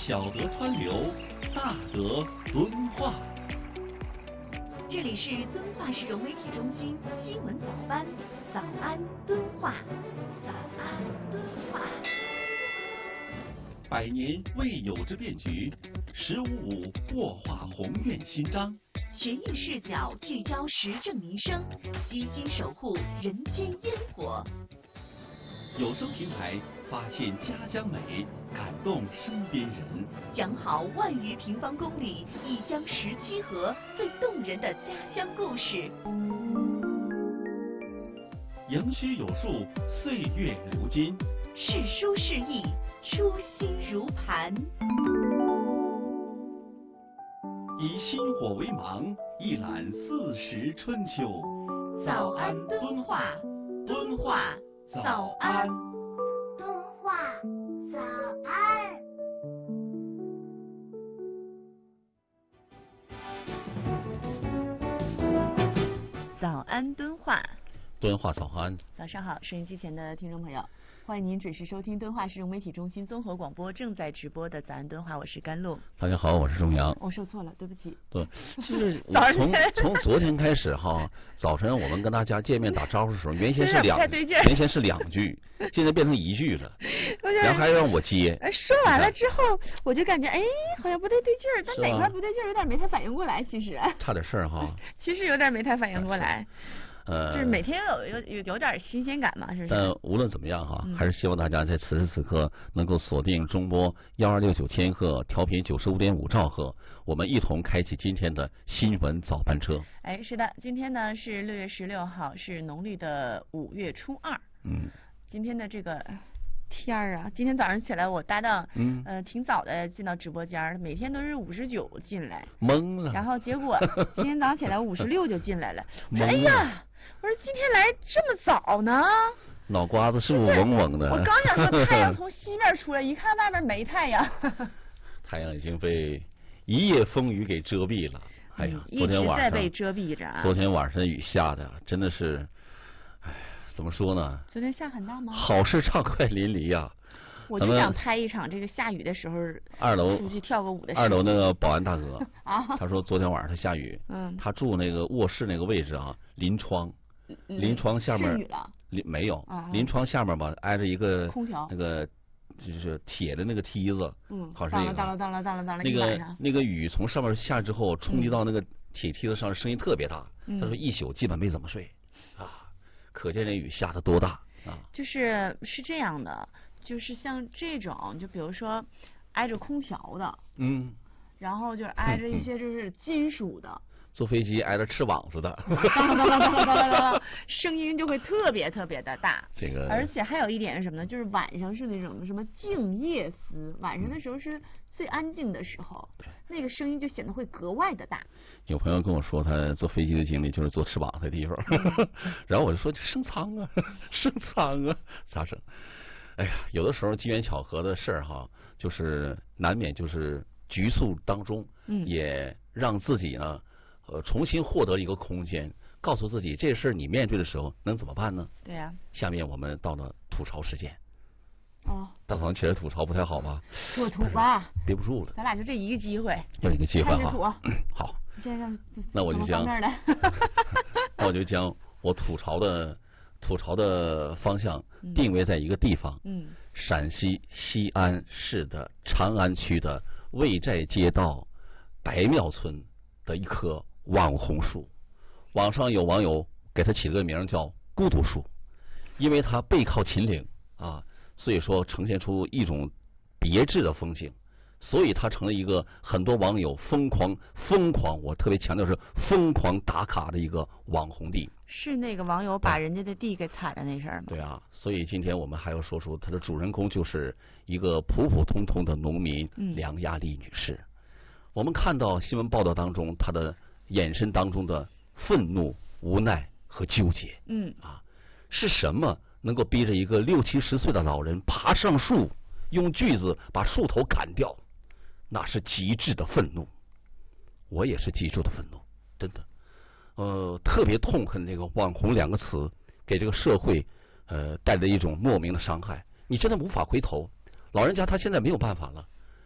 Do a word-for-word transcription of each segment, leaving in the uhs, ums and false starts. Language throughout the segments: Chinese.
小德川流，大德敦化。 这里是敦化市融媒体中心新闻早班，早安敦化，早安敦化。 百年未有之变局，十五五擘画宏愿新章。 全映视角聚焦时政民生，悉心守护人间烟火。 有声平台发现家乡美，感动身边人。 讲好万余平方公里一乡十七河最动人的家乡故事。 盈虚有数，岁月如金。 是书是意，初心如磐。 以薪火为芒，一览四时春秋。 早安敦化，敦化早安， 敦化早安。 早安敦化， 敦化早安。 早上好，收音机前的听众朋友，欢迎您准时收听敦化市融媒体中心综合广播正在直播的早安敦化，我是甘露。 大家好，我是钟阳。 我说错了，对不起。 对，就是从从昨天开始哈，早晨我们跟大家见面打招呼的时候，原先是两原先是两句，现在变成一句了，然后还让我接。 说完了之后，我就感觉哎，好像不太对劲儿，但哪块不对劲儿，有点没太反应过来，其实。 差点事儿哈。 其实有点没太反应过来。 呃， 就是每天有有有有点新鲜感嘛，是不是？ 但无论怎么样哈，嗯、还是希望大家在此时此刻能够锁定中波幺二六九千赫，调频九十五点五兆赫，我们一同开启今天的新闻早班车。 哎，是的，今天呢是六月十六号，是农历的五月初二。嗯。今天的这个天儿啊，今天早上起来我搭档，嗯，呃，挺早的进到直播间，每天都是五十九进来， 懵了。 然后结果今天早上起来五十六就进来了，我说哎呀。我说今天来这么早呢？ 脑瓜子是不是嗡嗡的？ 我刚想说太阳从西面出来，一看外面没太阳。 太阳已经被一夜风雨给遮蔽了。哎呀，昨天晚上一直在被遮蔽着、啊。 昨天晚上雨下的真的是，哎，怎么说呢？ 昨天下很大吗？ 好事畅快淋漓呀、啊！ 我就想拍一场这个下雨的时候， 二楼出去跳个舞的。 二楼那个保安大哥啊， 他说昨天晚上他下雨，嗯，他住那个卧室那个位置啊，临窗。临窗下面临没有，啊、临窗下面吧，挨着一个空调， 那个就是铁的那个梯子， 嗯， 好像当了当了当了当了， 那个那个雨从上面下之后冲击到那个铁梯子上，声音特别大。嗯、他说一宿基本没怎么睡，啊，可见这雨下的多大啊！ 就是是这样的，就是像这种，就比如说挨着空调的，嗯，然后就是挨着一些就是金属的。嗯嗯坐飞机挨着翅膀似的， 当当当当当当当，声音就会特别特别的大。 这个， 而且还有一点是什么呢？就是晚上是那种什么静夜思，晚上的时候是最安静的时候，嗯、那个声音就显得会格外的大。 有朋友跟我说，他坐飞机的经历就是坐翅膀的地方，嗯、然后我就说升舱啊，升舱啊，咋整？哎呀，有的时候机缘巧合的事儿哈，就是难免就是局促当中，嗯，也让自己呢。呃，重新获得一个空间，告诉自己这事儿你面对的时候能怎么办呢？ 对呀、啊。 下面我们到了吐槽时间。 哦。 大早上起来吐槽不太好吧？ 给我吐吧。 憋不住了。 咱俩就这一个机会。 就一个机会哈。 嗯、好。 这样。 那我就将。那我就将我吐槽的吐槽的方向定位在一个地方。嗯。陕西西安市的长安区的魏寨街道白庙村的一棵网红树，网上有网友给它起了个名叫孤独树，因为它背靠秦岭啊，所以说呈现出一种别致的风景，所以它成了一个很多网友疯狂疯狂，我特别强调是疯狂打卡的一个网红地。 是那个网友把人家的地给踩了那事儿吗？ 对啊，所以今天我们还要说出它的主人公就是一个普普通通的农民、嗯、梁亚丽女士。我们看到新闻报道当中，他的眼神当中的愤怒、无奈和纠结。嗯啊，是什么能够逼着一个六七十岁的老人爬上树，用锯子把树头砍掉？那是极致的愤怒。我也是极致的愤怒，真的。呃，特别痛恨这个网红两个词给这个社会呃带来一种莫名的伤害。你真的无法回头。老人家他现在没有办法了。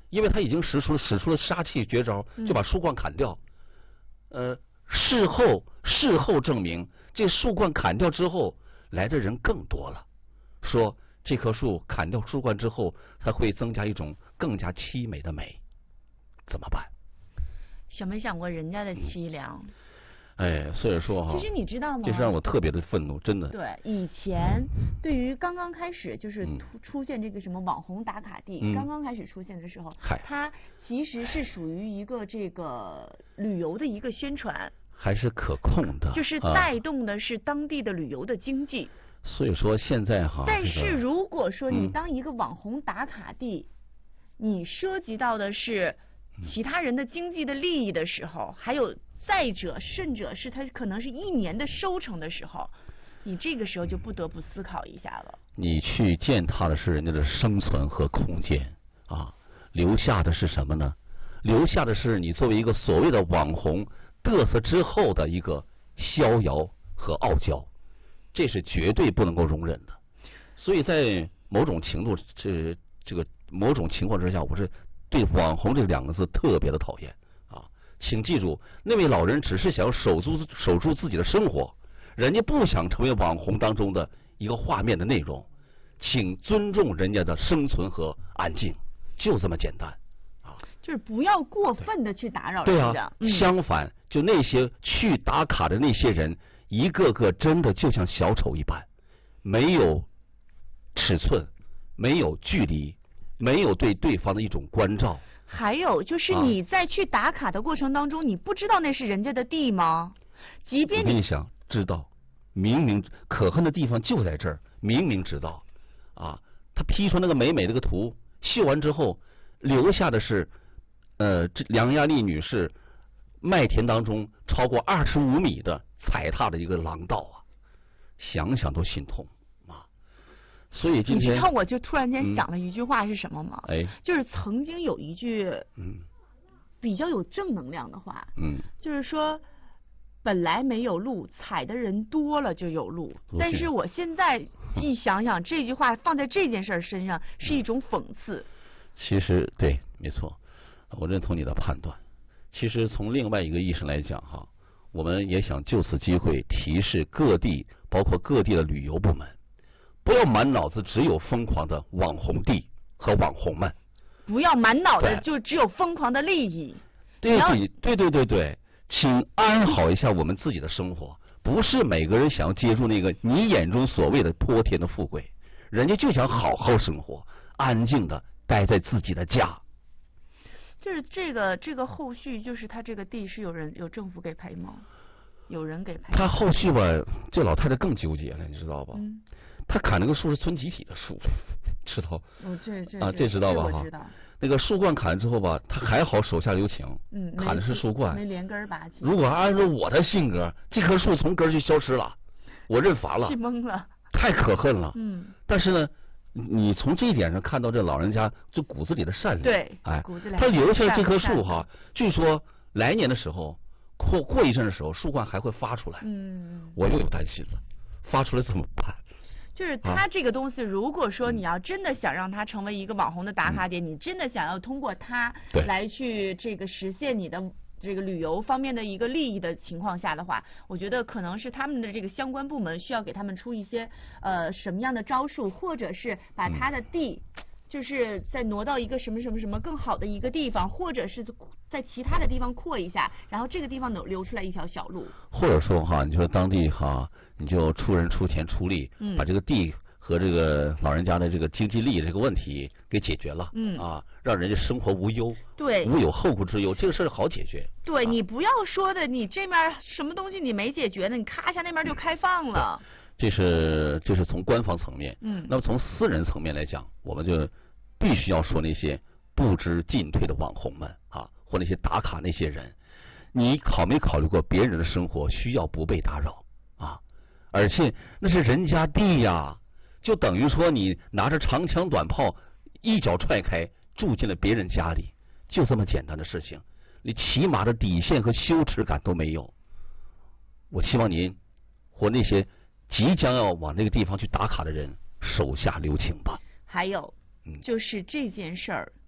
因为他已经使出了使出了杀气绝招，就把树冠砍掉。嗯、呃，事后事后证明，这树冠砍掉之后，来的人更多了，说这棵树砍掉树冠之后，它会增加一种更加凄美的美，怎么办？ 想没想过人家的凄凉？嗯哎，所以说哈， 其实你知道吗？ 这是让我特别的愤怒，真的。 对，以前对于刚刚开始就是出出现这个什么网红打卡地，嗯、刚刚开始出现的时候，它其实是属于一个这个旅游的一个宣传， 还是可控的， 就是带动的是当地的旅游的经济。 啊、所以说现在哈， 但是如果说你当一个网红打卡地，嗯、你涉及到的是其他人的经济的利益的时候，还有。再者，甚者是它可能是一年的收成的时候，你这个时候就不得不思考一下了。 你去践踏的是人家的生存和空间啊，留下的是什么呢？留下的是你作为一个所谓的网红嘚瑟之后的一个逍遥和傲娇，这是绝对不能够容忍的。所以在某种程度这这个某种情况之下，我是对网红这两个字特别的讨厌。请记住，那位老人只是想要守住守住自己的生活，人家不想成为网红当中的一个画面的内容，请尊重人家的生存和安静，就这么简单啊！ 就是不要过分的去打扰人家。 对啊，嗯、相反，就那些去打卡的那些人，一个个真的就像小丑一般，没有尺寸，没有距离，没有对对方的一种关照。 还有就是你在去打卡的过程当中，啊、你不知道那是人家的地吗？即便你， 我跟你想知道，明明可恨的地方就在这儿，明明知道，啊，他 P 出那个美美那个图，秀完之后，留下的是，呃，这梁亚丽女士麦田当中超过二十五米的踩踏的一个廊道啊，想想都心痛。所以今天， 你知道我就突然间想了一句话是什么吗？ 哎， 就是曾经有一句， 嗯， 比较有正能量的话， 嗯， 就是说，本来没有路，踩的人多了就有路。但是我现在一想想，这句话放在这件事身上是一种讽刺。 其实对，没错，我认同你的判断。其实从另外一个意义上来讲，哈，我们也想就此机会提示各地，包括各地的旅游部门。不要满脑子只有疯狂的网红地和网红们， 不要满脑子就只有疯狂的利益。 对对对对对对，请安好一下我们自己的生活。不是每个人想要接住那个你眼中所谓的泼天的富贵，人家就想好好生活，安静的待在自己的家。 就是这个这个后续，就是他这个地是有人有政府给赔吗？有人给赔？ 他后续吧，这老太太更纠结了，你知道吧？ 嗯。 他砍那个树是村集体的树，知道？ 哦，这这啊，这知道吧？哈，那个树冠砍了之后吧，他还好手下留情， 嗯， 砍的是树冠， 没连根拔起。 如果按照我的性格，这棵树从根就消失了，我认罚了。 气懵了。 太可恨了。 嗯。 但是呢，你从这一点上看到这老人家这骨子里的善良。 对。 哎， 骨子里。 他留下这棵树哈，据说来年的时候，过过一阵的时候，树冠还会发出来。 嗯。 我又有担心了，发出来怎么办？ 就是它这个东西，如果说你要真的想让它成为一个网红的打卡点，嗯、你真的想要通过它来去这个实现你的这个旅游方面的一个利益的情况下的话，我觉得可能是他们的这个相关部门需要给他们出一些呃什么样的招数，或者是把他的地。嗯就是再挪到一个什么什么什么更好的一个地方，或者是在其他的地方扩一下，然后这个地方留留出来一条小路。 或者说哈，你说当地哈，你就出人出钱出力， 嗯、 把这个地和这个老人家的这个经济利益这个问题给解决了， 嗯啊，让人家生活无忧， 对， 无有后顾之忧，这个事儿好解决。 对、 啊、 你不要说的，你这面什么东西你没解决呢，你咔一下那边就开放了。 这是这是从官方层面， 嗯， 那么从私人层面来讲，我们就必须要说那些不知进退的网红们啊，或那些打卡那些人，你考没考虑过别人的生活需要不被打扰啊？而且那是人家地呀，就等于说你拿着长枪短炮一脚踹开住进了别人家里，就这么简单的事情，你起码的底线和羞耻感都没有。我希望您或那些即将要往那个地方去打卡的人手下留情吧。 还有就是这件事儿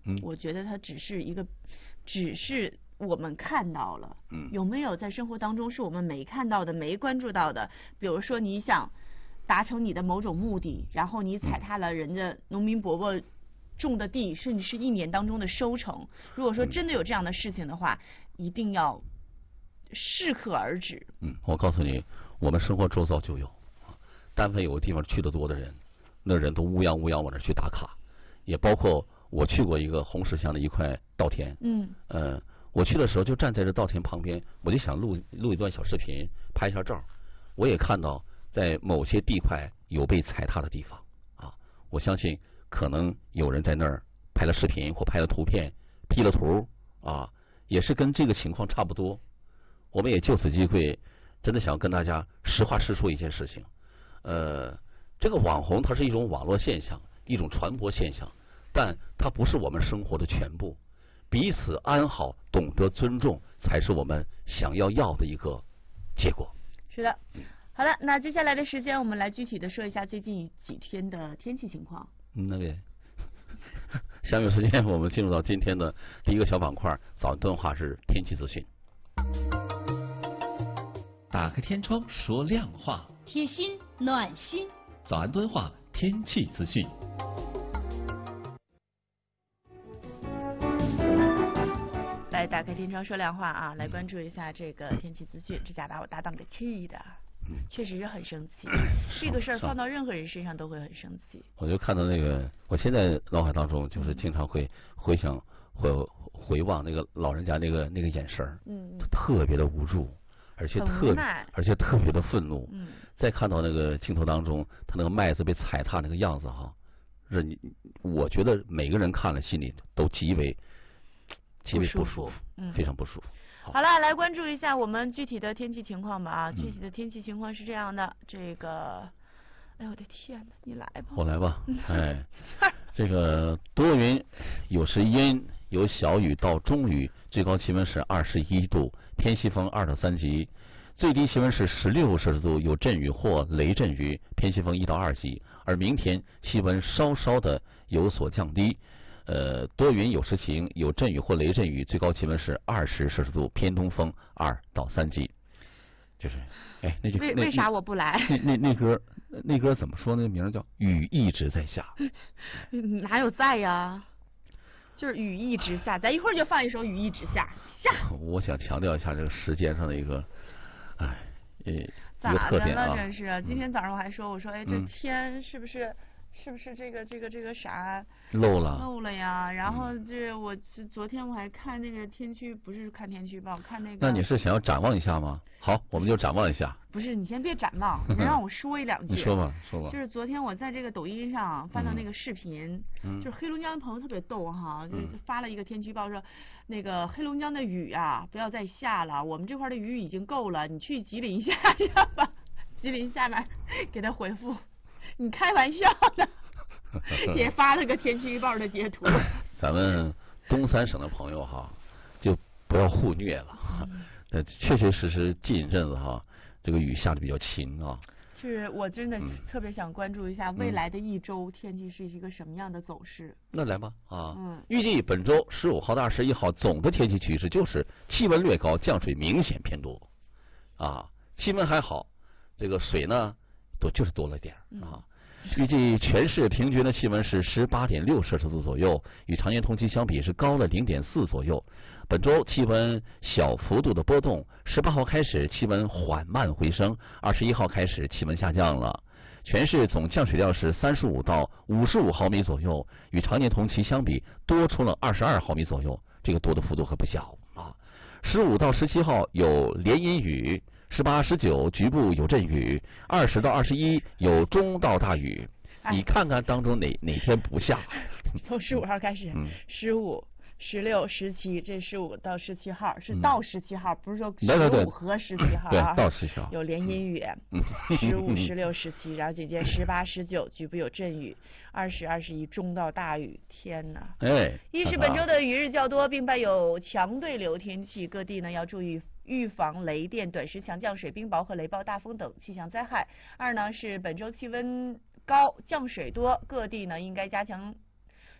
嗯，我觉得它只是一个，只是我们看到了， 嗯， 有没有在生活当中是我们没看到的、没关注到的？比如说你想达成你的某种目的，然后你踩踏了人家农民伯伯种的地，甚至是一年当中的收成。如果说真的有这样的事情的话，一定要适可而止。 嗯，我告诉你，我们生活周遭就有，但凡有个地方去得多的人，那人都乌泱乌泱往那去打卡，也包括我去过一个红石乡的一块稻田， 嗯， 呃，我去的时候就站在这稻田旁边，我就想录录一段小视频，拍一下照。我也看到在某些地块有被踩踏的地方啊，我相信可能有人在那儿拍了视频或拍了图片、P 了图啊，也是跟这个情况差不多。我们也就此机会，真的想跟大家实话实说一件事情。呃，这个网红它是一种网络现象，一种传播现象，但它不是我们生活的全部。彼此安好，懂得尊重，才是我们想要要的一个结果。 是的，好了，那接下来的时间，我们来具体的说一下最近几天的天气情况。 嗯，那个，下面时间我们进入到今天的第一个小板块，早安敦化是天气资讯。 打开天窗说亮话， 贴心暖心。 早安敦化天气资讯。 来打开天窗说亮话啊，来关注一下这个天气资讯。这家把我搭档给气的，确实是很生气。这个事儿放到任何人身上都会很生气。 我就看到那个，我现在脑海当中就是经常会回想、回回望那个老人家那个那个眼神儿， 嗯， 特别的无助，而且特而且特别的愤怒。 嗯， 再看到那个镜头当中，他那个麦子被踩踏那个样子哈，人我觉得每个人看了心里都极为。极为不舒服，嗯，非常不舒服。 好, 好了，来关注一下我们具体的天气情况吧啊，嗯、具体的天气情况是这样的，这个，哎呦我的天哪，你来吧， 我来吧，哎，这个多云，有时阴，有小雨到中雨，最高气温是二十一度，偏西风二到三级，最低气温是十六摄氏度，有阵雨或雷阵雨，偏西风一到二级，而明天气温稍稍的有所降低。呃，多云有时晴，有阵雨或雷阵雨，最高气温是二十摄氏度，偏东风二到三级。就是，哎，那句为为啥我不来？ 那那那歌那歌怎么说？那个名叫《雨一直在下》。 哪有在呀？就是雨一直下，咱一会儿就放一首《雨一直下》下。 我想强调一下这个时间上的一个，哎，呃， 咋的了？这是今天早上我还说，我说，哎，这天是不是？是不是这个这个这个啥漏了漏了呀？然后这我昨天我还看那个天气，不是看天气预报，看那个。 那你是想要展望一下吗？好，我们就展望一下。 不是，你先别展望，你让我说一两句。 你说吧，说吧。 就是昨天我在这个抖音上翻到那个视频， 嗯、 就是黑龙江的朋友特别逗哈，就发了一个天气预报说，那个黑龙江的雨啊不要再下了，我们这块的雨已经够了，你去吉林下一下吧。吉林下面给他回复。你开玩笑呢？也发了个天气预报的截图。 咱们东三省的朋友哈，就不要互虐了。呃、嗯，确确实实近一阵子哈，这个雨下的比较勤啊。 是我真的特别想关注一下未来的一周天气是一个什么样的走势。 嗯、那来吧啊， 嗯， 预计本周十五号到二十一号总的天气趋势就是气温略高，降水明显偏多。啊，气温还好，这个水呢多就是多了点啊。预计全市平均的气温是十八点六摄氏度左右，与常年同期相比是高了零点四左右。本周气温小幅度的波动，十八号开始气温缓慢回升，二十一号开始气温下降了。全市总降水量是三十五到五十五毫米左右，与常年同期相比多出了二十二毫米左右，这个多的幅度可不小啊。十五到十七号有连阴雨。十八、十九局部有阵雨，二十到二十一有中到大雨。你看看当中哪哪天不下？ 从十五号开始，十五、十六、十七，这十五到十七号是到十七号，不是说十五和十七号啊。 对，到十七号有连阴雨。十五、十六、十七，然后紧接十八、十九局部有阵雨，二十、二十一中到大雨。天哪！ 哎， 一是本周的雨日较多，并伴有强对流天气，各地呢要注意预防雷电、短时强降水、冰雹和雷暴大风等气象灾害。二呢是本周气温高，降水多，各地呢应该加强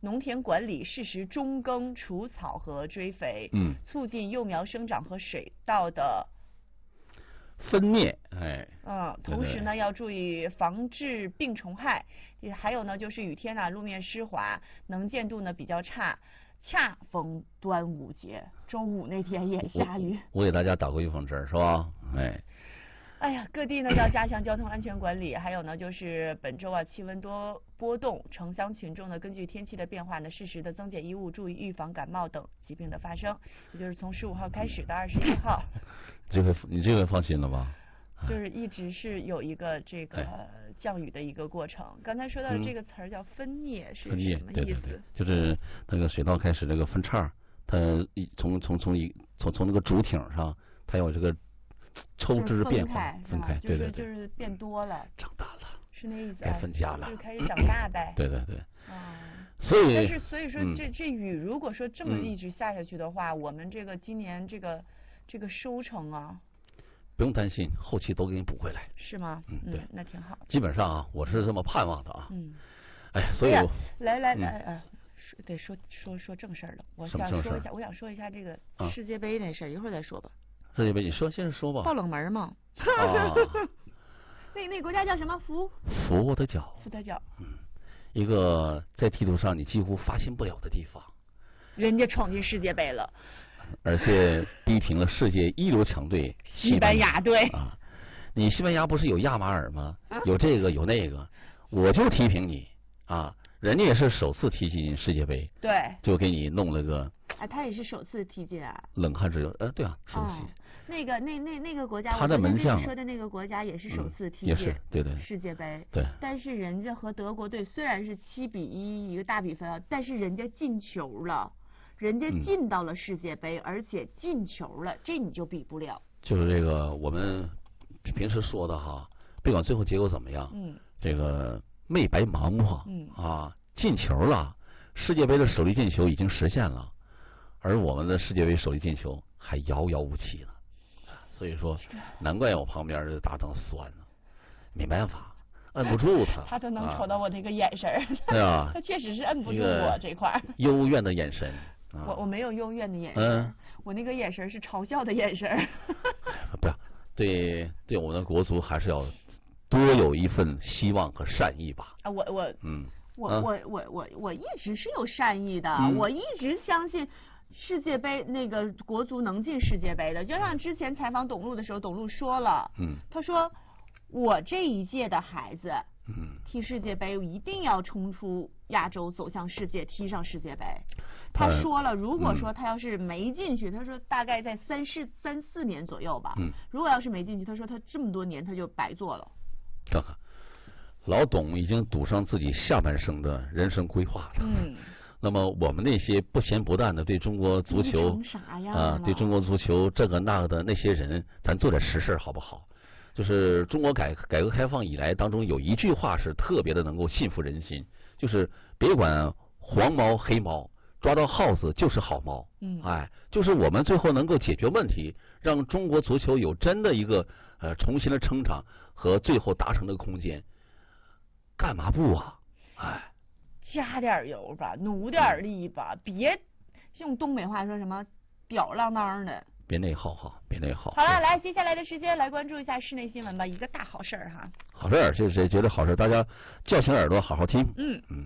农田管理，适时中耕、除草和追肥， 嗯， 促进幼苗生长和水稻的分灭，哎， 嗯，同时呢要注意防治病虫害，也还有呢就是雨天呢、啊、路面湿滑，能见度呢比较差。恰逢端午节，周五那天也下雨。 我, 我给大家打过预防针，是吧？哎， 哎呀，各地呢要加强交通安全管理，还有呢就是本周啊气温多波动，城乡群众呢根据天气的变化呢，适时的增减衣物，注意预防感冒等疾病的发生。也就是从十五号开始到二十一号。 这回你这回放心了吧？ 就是一直是有一个这个降雨的一个过程。刚才说到的这个词儿叫分蘖，是什么意思？ 对对对，就是那个水稻开始那个分叉，它一从从从一从从那个主挺上，它有这个抽枝变化，分开，对对对， 就是变多了， 长大了， 是那意思， 该分家了， 就开始长大呗。 对对对。 啊， 所以但是所以说这这雨如果说这么一直下下去的话，我们这个今年这个这个收成啊。 不用担心，后期都给你补回来。 是吗？ 嗯，对， 那挺好。 基本上啊，我是这么盼望的啊。 嗯。 哎，所以来来来，呃，得说说说正事儿了。我想说一下，我想说一下这个世界杯那事儿，一会儿再说吧。 世界杯，你说先说吧。 爆冷门嘛。 啊。 那那国家叫什么？伏伏特角。 伏特角。 嗯，一个在地图上你几乎发现不了的地方。 人家闯进世界杯了。 而且逼平了世界一流强队西班牙队啊！你西班牙不是有亚马尔吗？有这个有那个，我就提平你啊！人家也是首次踢进世界杯， 对， 就给你弄了个。 啊，他也是首次踢进啊！ 冷汗直流，呃，对啊，首次。 哦、那个那那那个国家， 他的门将说的那个国家也是首次踢进、 嗯，也是对对世界杯。 对。 但是人家和德国队虽然是七比一一个大比分啊，但是人家进球了。人家进到了世界杯，嗯、而且进球了，这你就比不了。 就是这个我们平时说的哈，别管最后结果怎么样， 嗯， 这个没白忙活， 嗯啊，进球了，世界杯的首粒进球已经实现了，而我们的世界杯首粒进球还遥遥无期呢。所以说，难怪我旁边的大灯酸呢，没办法，摁不住他。 他都能瞅到我这个眼神儿。 对啊， 他确实是摁不住我这块儿。 幽怨的眼神。 我我没有幽怨的眼神，嗯、我那个眼神是嘲笑的眼神。 不要，对对我们的国足还是要多有一份希望和善意吧。 啊，我我嗯， 我、啊、我我我我一直是有善意的， 嗯、 我一直相信世界杯那个国足能进世界杯的。就像之前采访董路的时候，董路说了， 嗯， 他说我这一届的孩子。 嗯， 踢世界杯一定要冲出亚洲，走向世界，踢上世界杯。他说了，如果说他要是没进去，嗯、他说大概在三四三四年左右吧。 嗯， 如果要是没进去，他说他这么多年他就白做了。 看看，老董已经赌上自己下半生的人生规划了。 嗯。 那么我们那些不咸不淡的对中国足球啊，对中国足球这个那个的那些人，咱做点实事好不好？就是中国改改革开放以来当中有一句话是特别的能够信服人心，就是别管黄毛黑毛，抓到耗子就是好猫。 嗯， 哎，就是我们最后能够解决问题，让中国足球有真的一个呃重新的成长和最后达成的空间，干嘛不啊？哎， 加点油吧，努点力吧，别用东北话说什么吊郎当的。 别内耗哈，别内耗。 好了，来，接下来的时间来关注一下室内新闻吧，一个大好事儿哈。 好事儿，就是觉得好事，大家叫醒耳朵，好好听。 嗯嗯。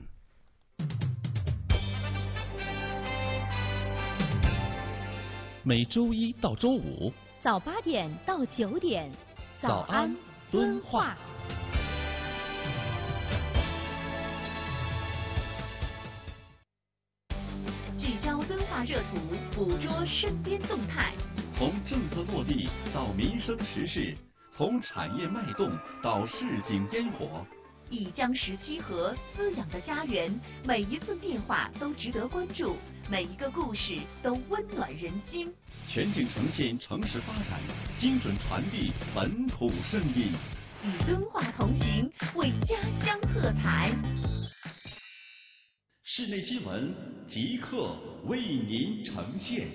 每周一到周五早八点到九点， 早安敦化。 聚焦敦化热图，捕捉身边动态。 从政策落地到民生时事，从产业脉动到市井烟火， 一江十七河，滋养的家园，每一次变化都值得关注，每一个故事都温暖人心。 全景呈现城市发展，精准传递本土声音， 与敦化同行，为家乡喝彩。 室内新闻即刻为您呈现。